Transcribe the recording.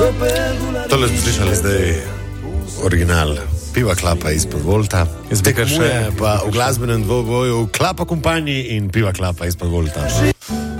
Tole smo slišali zdaj original. Piva klapa izpod volta. Tekmuje pa v glasbenem dvoboju klapa kompanji in piva klapa izpod volta.